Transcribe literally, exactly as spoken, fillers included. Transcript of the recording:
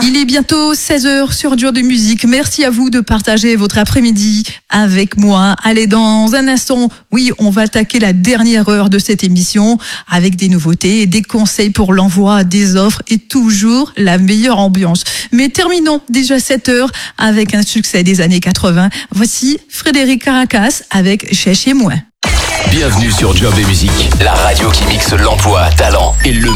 Il est bientôt seize heures sur Joie de musique. Merci à vous de partager votre après-midi avec moi. Allez, dans un instant, oui, on va attaquer la dernière heure de cette émission avec des nouveautés, des conseils pour l'envoi des offres et toujours la meilleure ambiance. Mais terminons déjà cette heure avec un succès des années quatre-vingts. Voici Frédéric Caracas avec Chez chez moi. Bienvenue sur Job et Musique, la radio qui mixe l'emploi, talent et le